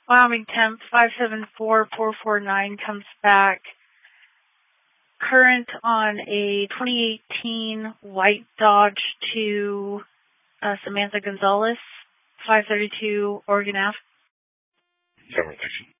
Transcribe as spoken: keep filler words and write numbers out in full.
Wyoming temp five seven four four four nine comes back. Current on a twenty eighteen white Dodge to uh, Samantha Gonzalez, five thirty-two Oregon Ave. Seven, thank you.